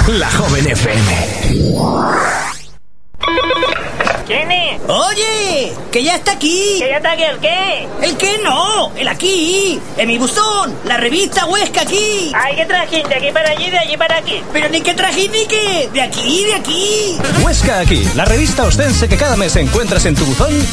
La Joven FM. ¿Quién es? Oye, que ya está aquí. ¿Que ya está aquí el qué? ¿El qué no? El aquí. En mi buzón. La revista Huesca aquí. Ay, ¿qué trajín? ¿De aquí para allí, de allí para aquí? Pero ni qué trajín ni qué. De aquí, de aquí. Huesca aquí, la revista ostense que cada mes encuentras en tu buzón